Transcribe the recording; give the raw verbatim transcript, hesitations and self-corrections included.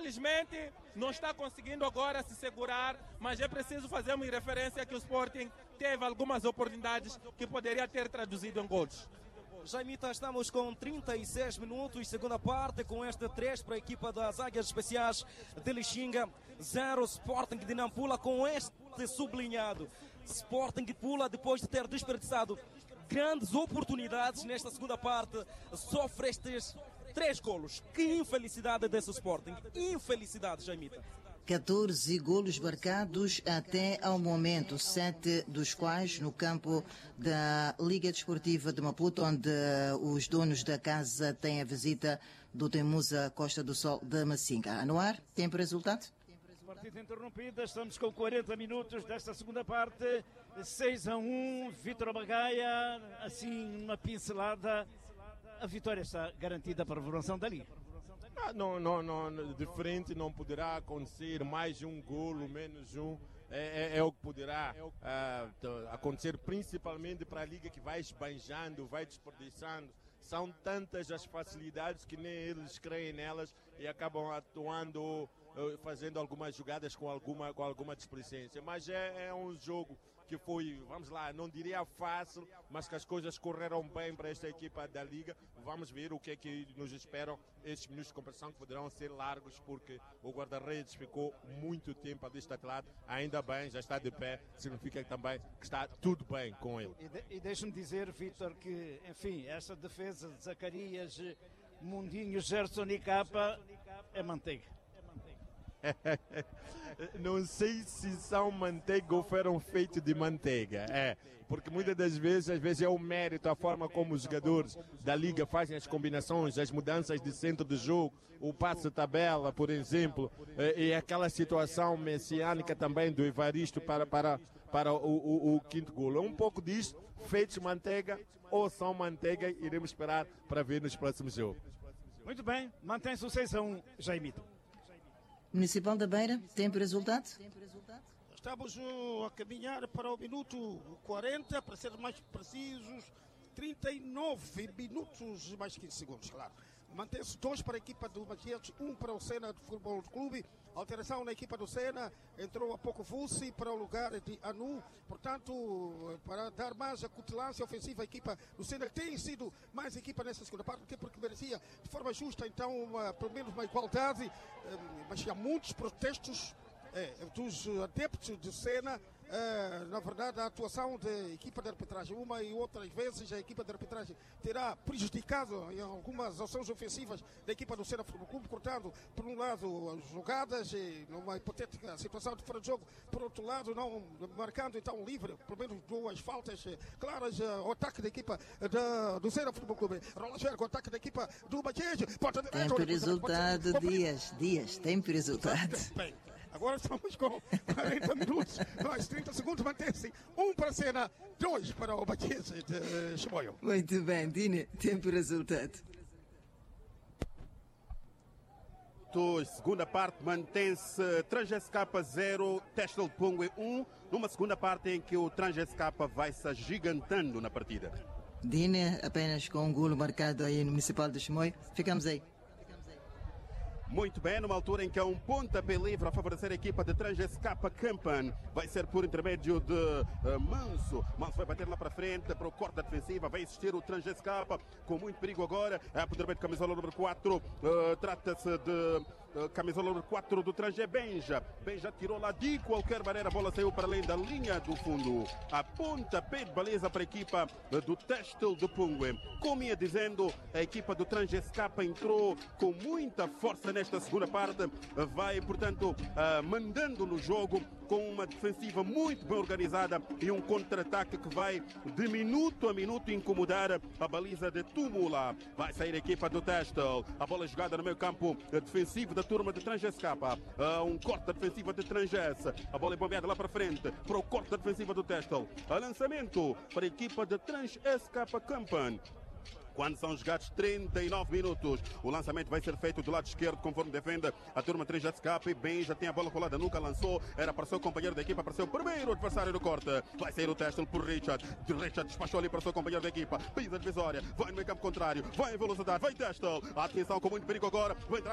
infelizmente não está conseguindo agora se segurar, mas é preciso fazer uma referência que o Sporting teve algumas oportunidades que poderia ter traduzido em gols. Jaimita, estamos com trinta e seis minutos, segunda parte, com este três para a equipa das Águias Especiais de Lixinga, zero Sporting de Nampula, com este sublinhado. Sporting pula depois de ter desperdiçado grandes oportunidades nesta segunda parte, sofre estes três golos. Que infelicidade desse Sporting, infelicidade, Jaimita. catorze golos marcados até ao momento, sete dos quais no campo da Liga Desportiva de Maputo, onde os donos da casa têm a visita do Temusa Costa do Sol de Massinga. Anuar, tempo e resultado? Partida interrompida, estamos com quarenta minutos desta segunda parte, seis a um, Vítor Bagaia, assim uma pincelada, a vitória está garantida para a evolução da Liga. Ah, não, não, não, de frente não poderá acontecer mais um golo, menos um. É, é, é o que poderá uh, acontecer, principalmente para a Liga que vai esbanjando, vai desperdiçando. São tantas as facilidades que nem eles creem nelas e acabam atuando, uh, fazendo algumas jogadas com alguma, com alguma displicência. Mas é, é um jogo que foi, vamos lá, não diria fácil, mas que as coisas correram bem para esta equipa da Liga. Vamos ver o que é que nos esperam estes minutos de competição, que poderão ser largos, porque o guarda-redes ficou muito tempo deste lado. Ainda bem, já está de pé, significa também que está tudo bem com ele. E, de, e deixa-me dizer, Vítor, que, enfim, esta defesa de Zacarias, Mundinho, Gerson e Capa é manteiga. Não sei se são manteiga ou foram feitos de manteiga, é, porque muitas das vezes, às vezes é o mérito, a forma como os jogadores da Liga fazem as combinações, as mudanças de centro de jogo, o passe tabela, por exemplo, e aquela situação messiânica também do Evaristo para, para, para o, o, o quinto golo. É um pouco disso, feitos manteiga ou são manteiga, iremos esperar para ver nos próximos jogos. Muito bem, mantém-se o seis a um, Jaimito. Municipal da Beira, tempo e resultado? Estamos uh, a caminhar para o minuto quarenta, para ser mais precisos, trinta e nove minutos e mais quinze segundos, claro. Mantém-se dois para a equipa do Magias, um para o Sena do Futebol Clube. Alteração na equipa do Sena, entrou há pouco Fulci para o lugar de Anu. Portanto, para dar mais acutilância ofensiva à equipa do Sena, que tem sido mais equipa nessa segunda parte, porque merecia de forma justa, então, uma, pelo menos uma igualdade. Mas há muitos protestos é, dos adeptos do Sena. Uh, na verdade, a atuação da equipa de arbitragem, uma e outras vezes a equipa de arbitragem terá prejudicado em algumas ações ofensivas da equipa do Sena Futebol Clube, cortando por um lado as jogadas e numa hipotética situação de fora de jogo, por outro lado não marcando então livre, pelo menos duas faltas claras ao ataque da equipa da, do Sena Futebol Clube. Rola Jergo, o ataque da equipa do Bajeje. Tempo e resultado, Dias, Dias, tempo e resultado. Bem, agora estamos com quarenta minutos, mais trinta segundos, mantém-se um para a Sena, dois para o Batista de Chimoio. Muito bem, Dine, tempo e resultado. Segunda parte mantém-se Transescapa zero, Testel Pungue um, numa segunda parte em que o Transescapa vai se agigantando na partida. Dine, apenas com um golo marcado aí no Municipal de Chimoio. Ficamos aí. Muito bem, numa altura em que há um pontapé livre a favorecer a equipa de Transescapa Campan. Vai ser por intermédio de uh, Manso. Manso vai bater lá para frente, para o corte da defensiva. Vai existir o Transescapa com muito perigo agora. É por intermédio de camisola número quatro. Uh, Trata-se de uh, camisola número quatro do Tranje Benja. Benja tirou lá de qualquer maneira. A bola saiu para além da linha do fundo. A pontapé de baliza para a equipa uh, do Testel de Pungue. Como ia dizendo, a equipa do Transescapa entrou com muita força nesta segunda parte, vai, portanto, uh, mandando no jogo com uma defensiva muito bem organizada e um contra-ataque que vai de minuto a minuto incomodar a baliza de Túmula. Vai sair a equipa do Testel, a bola jogada no meio campo defensivo da turma de Transescapa, uh, um corte da defensiva de Tranges, a bola é bombeada lá para frente para o corte da defensiva do Testel, a lançamento para a equipa de Transescapa Campan. Quando são jogados trinta e nove minutos, o lançamento vai ser feito do lado esquerdo, conforme defende a turma três já escapa e bem, já tem a bola rolada, nunca lançou, era para o seu companheiro da equipa, para o seu primeiro adversário no corte. Vai sair o Testel por Richard, Richard despachou ali para o seu companheiro da equipa, pisa divisória, vai no meio campo contrário, vai em velocidade, vai Testel, atenção com muito perigo agora, vai entrar